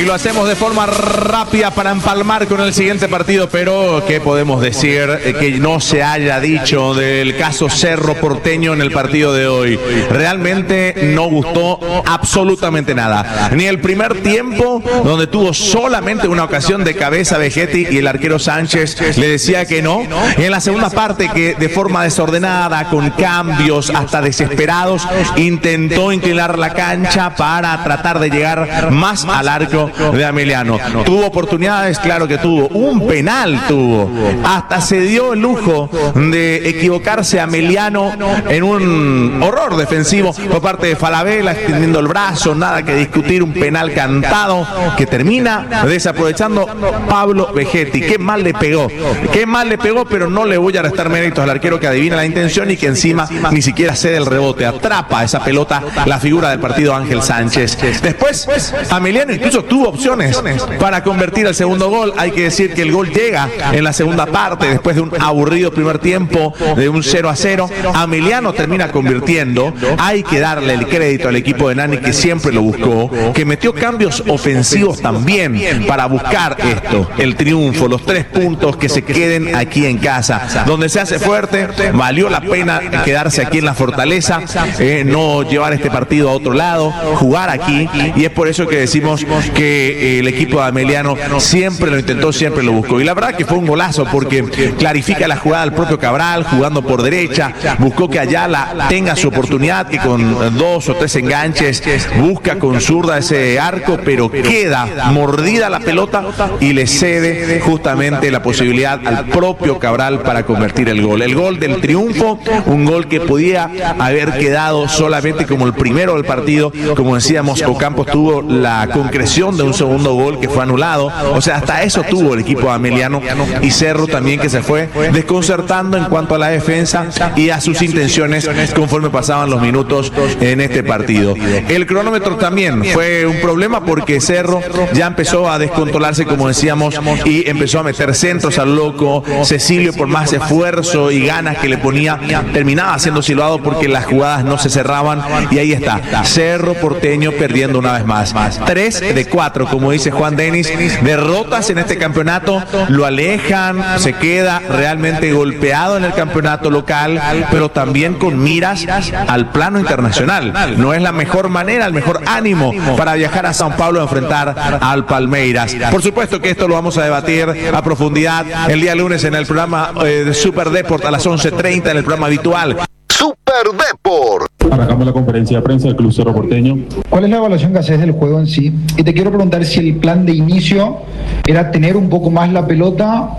lo hacemos de forma rápida para empalmar con el siguiente partido, pero ¿qué podemos decir que no se haya dicho del caso Cerro Porteño en el partido de hoy? Realmente no gustó absolutamente nada. Ni el primer tiempo, donde tuvo solamente una ocasión de cabeza Vegetti y el arquero Sánchez le decía que no. Y en la segunda parte, que de forma desordenada, con cambios hasta desesperados, intentó inclinar la cancha para tratar de llegar más al arco de Ameliano. Tuvo oportunidades, claro que tuvo. Un penal tuvo. Hasta se dio el lujo de equivocarse Ameliano en un horror defensivo por parte de Falabella, extendiendo el brazo, nada que discutir, un penal cantado que termina desaprovechando Pablo Vegetti. Qué mal le pegó, pero no le voy a restar méritos al arquero, que adivina la intención y que encima ni siquiera cede el rebote, atrapa esa pelota la figura del partido Ángel Sánchez. Después Ameliano incluso tuvo opciones para convertir el segundo gol. Hay que decir que el gol llega en la segunda parte, después de un aburrido primer tiempo de un 0-0. Ameliano termina convirtiendo. Hay que darle el crédito al equipo de Nani, que siempre lo buscó, que metió cambios ofensivos también para buscar esto, el triunfo, los 3 puntos que se queden aquí en casa, donde se hace fuerte. Valió la pena quedarse aquí en la Fortaleza, no llevar este partido a otro lado, jugar aquí, y es por eso que decimos que el equipo de Ameliano siempre lo intentó, siempre lo buscó. Y la verdad que fue un golazo, porque clarifica la jugada al propio Cabral, jugando por derecha, buscó que Ayala tenga su oportunidad, que con 2 o 3 enganches busca con zurda ese arco, pero queda mordida la pelota y le cede justamente la posibilidad al propio Cabral para convertir el gol. El gol del triunfo, un gol que podía haber quedado solamente como el primero del partido. Como decíamos, Ocampos tuvo la concreción de un segundo gol que fue anulado. O sea, hasta eso tuvo el equipo de Ameliano, y Cerro también, que se fue desconcertando en cuanto a la defensa y a sus intenciones conforme pasaban los minutos en este partido. El cronómetro también fue un problema, porque Cerro ya empezó a descontrolarse, como decíamos, y empezó a meter centros al loco. Cecilio, por más esfuerzo y ganas que le ponía, terminaba siendo silbado porque las jugadas no se cerraban, y ahí está, Cerro Porteño perdiendo una vez más. 3 de 4, como dice Juan Denis, derrotas en este campeonato, lo alejan, se queda realmente golpeado en el campeonato local, pero también con miras al plano internacional. No es la mejor manera, el mejor ánimo para viajar a São Paulo a enfrentar al Palmeiras. Por supuesto que esto lo vamos a debatir a profundidad el día lunes en el programa de Super Deport a las 11:30, en el programa habitual. Super Deport. Arrancamos la conferencia de prensa del Club Cerro Porteño. ¿Cuál es la evaluación que haces del juego en sí? Y te quiero preguntar si el plan de inicio era tener un poco más la pelota,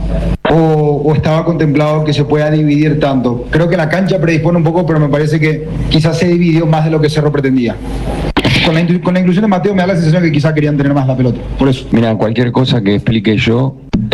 o estaba contemplado que se pueda dividir tanto. Creo que la cancha predispone un poco, pero me parece que quizás se dividió más de lo que Cerro pretendía. Con la inclusión de Mateo me da la sensación que quizás querían tener más la pelota, por eso. Mira, cualquier cosa que explique yo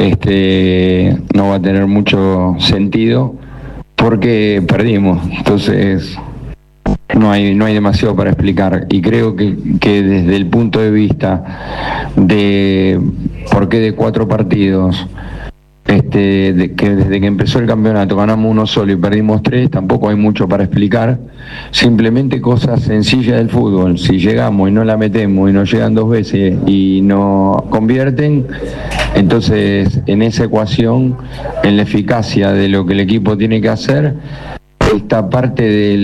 no va a tener mucho sentido, porque perdimos. Entonces no hay demasiado para explicar, y creo que desde el punto de vista de por qué de 4 partidos, que desde que empezó el campeonato ganamos 1 solo y perdimos 3, tampoco hay mucho para explicar. Simplemente cosas sencillas del fútbol. Si llegamos y no la metemos y nos llegan 2 veces y no convierten, entonces en esa ecuación, en la eficacia de lo que el equipo tiene que hacer, está parte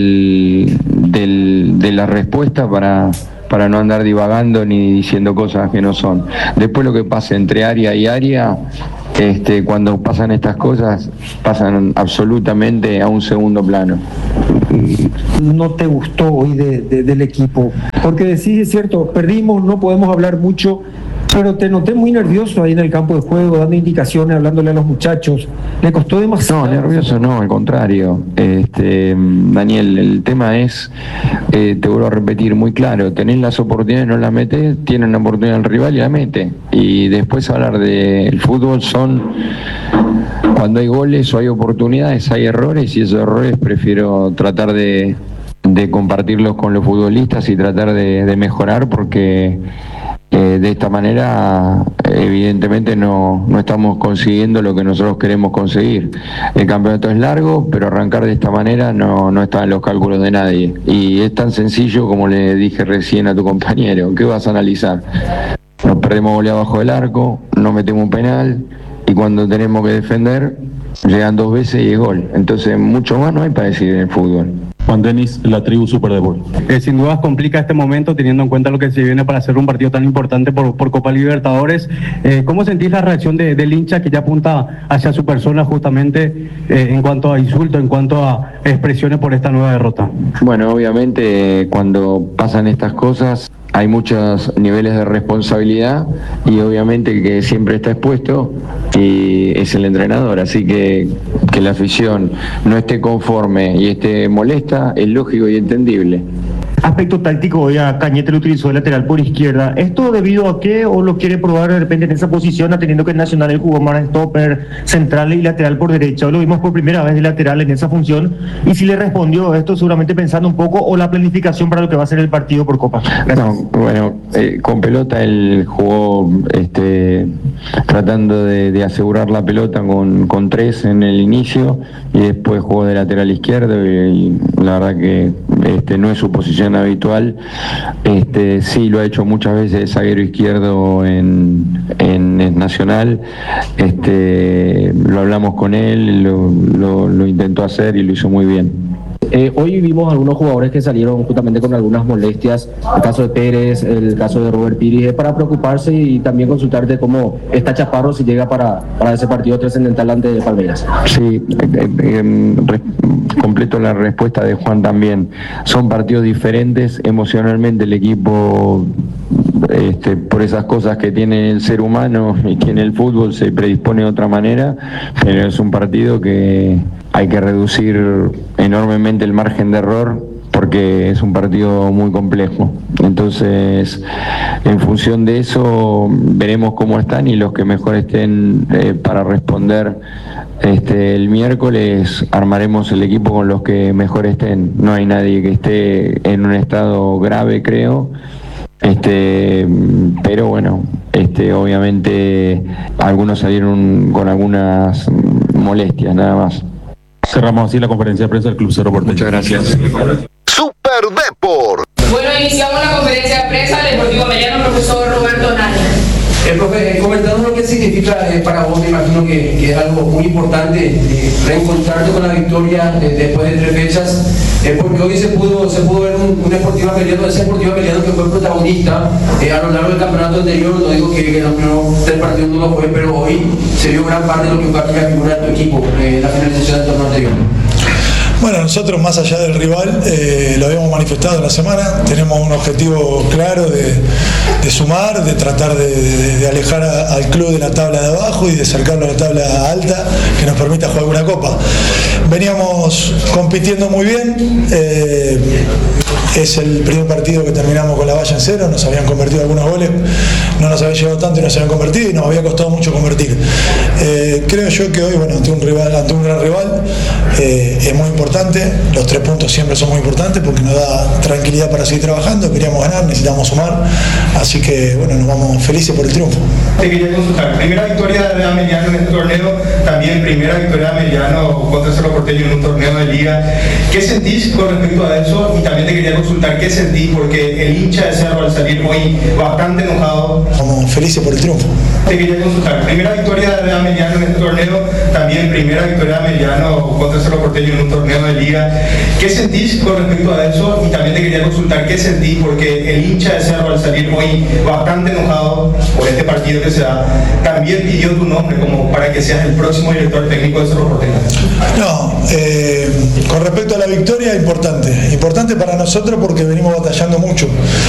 de la respuesta para no andar divagando ni diciendo cosas que no son. Después, lo que pasa entre área y área, cuando pasan estas cosas, pasan absolutamente a un segundo plano. ¿No te gustó hoy del equipo? Porque decís, es cierto, perdimos, no podemos hablar mucho, pero te noté muy nervioso ahí en el campo de juego, dando indicaciones, hablándole a los muchachos. ¿Le costó demasiado? No, nervioso no, al contrario. Daniel, el tema es, te vuelvo a repetir muy claro, tenés las oportunidades, no las metés, tienen la oportunidad el rival y la mete. Y después hablar del fútbol son, cuando hay goles o hay oportunidades, hay errores, y esos errores prefiero tratar de compartirlos con los futbolistas y tratar de mejorar, porque de esta manera evidentemente no estamos consiguiendo lo que nosotros queremos conseguir. El campeonato es largo, pero arrancar de esta manera no está en los cálculos de nadie, y es tan sencillo como le dije recién a tu compañero. ¿Qué vas a analizar? nos perdemos goles abajo del arco, no metemos un penal y cuando tenemos que defender llegan 2 veces y es gol. Entonces mucho más no hay para decir en el fútbol. Juan Denis, la tribu Super Depor. Sin dudas complica este momento teniendo en cuenta lo que se viene para hacer un partido tan importante por Copa Libertadores. ¿Cómo sentís la reacción del hincha que ya apunta hacia su persona justamente en cuanto a insultos, en cuanto a expresiones por esta nueva derrota? Bueno, obviamente cuando pasan estas cosas hay muchos niveles de responsabilidad y obviamente que siempre está expuesto y es el entrenador, así que la afición no esté conforme y esté molesta es lógico y entendible. Aspecto táctico, hoy a Cañete lo utilizó de lateral por izquierda. ¿Esto debido a qué o lo quiere probar de repente en esa posición, teniendo que en Nacional él jugó más stopper, central y lateral por derecha? Hoy lo vimos por primera vez de lateral en esa función. Y si le respondió esto, seguramente pensando un poco, o la planificación para lo que va a ser el partido por Copa. No, bueno, con pelota él jugó tratando de asegurar la pelota con 3 en el inicio y después jugó de lateral izquierdo y la verdad que no es su posición habitual. Sí lo ha hecho muchas veces de zaguero izquierdo en Nacional. Lo hablamos con él, lo intentó hacer y lo hizo muy bien. Hoy vimos algunos jugadores que salieron justamente con algunas molestias, el caso de Pérez, el caso de Robert Pires, para preocuparse y también consultarte cómo está Chaparro si llega para ese partido trascendental ante Palmeiras. Sí, completo la respuesta de Juan también. Son partidos diferentes, emocionalmente el equipo por esas cosas que tiene el ser humano y que en el fútbol se predispone de otra manera, pero es un partido que hay que reducir enormemente el margen de error porque es un partido muy complejo. Entonces, en función de eso, veremos cómo están y los que mejor estén para responder el miércoles armaremos el equipo con los que mejor estén. No hay nadie que esté en un estado grave, creo. Pero bueno, obviamente algunos salieron con algunas molestias, nada más. Cerramos así la conferencia de prensa del Club Cerro Porteño. Muchas gracias. Super Depor. Bueno, iniciamos la conferencia de prensa del Deportivo Ameliano, profesor Roberto Naya. Profe, comentando lo que significa para vos, me imagino que es algo muy importante reencontrarte con la victoria después de 3 fechas, porque hoy se pudo ver un Deportivo Ameliano, ese Deportivo Ameliano que fue protagonista a lo largo del campeonato anterior. No digo que en los primeros 3 partidos no lo fue, pero hoy se vio gran parte de lo que fue aquella figura de tu equipo, la finalización del torneo anterior. Bueno, nosotros más allá del rival, lo habíamos manifestado en la semana, tenemos un objetivo claro de sumar, de tratar de alejar al club de la tabla de abajo y de acercarlo a la tabla alta que nos permita jugar una copa. Veníamos compitiendo muy bien, es el primer partido que terminamos con la valla en 0, nos habían convertido algunos goles, no nos había llegado tanto y nos habían convertido y nos había costado mucho convertir. Creo yo que hoy, bueno, ante un gran rival, es muy importante. Los 3 puntos siempre son muy importantes porque nos da tranquilidad para seguir trabajando. Queríamos ganar, necesitamos sumar, así que bueno, nos vamos felices por el triunfo. Te quería consultar, primera victoria de Ameliano en este torneo, también primera victoria de Ameliano contra Cerro Porteño en un torneo de liga. ¿Qué sentís con respecto a eso? Y también te quería consultar qué sentís, porque el hincha de Cerro al salir hoy bastante enojado. Vamos felices por el triunfo. Te quería consultar, primera victoria de Ameliano en este torneo, también primera victoria de Ameliano contra Cerro Porteño en un torneo de liga. ¿Qué sentís con respecto a eso? Y también te quería consultar qué sentís, porque el hincha de Cerro al salir hoy bastante enojado por este partido que se da, también pidió tu nombre como para que seas el próximo director técnico de Cerro Porteño. No, con respecto a la victoria, importante para nosotros porque venimos batallando mucho.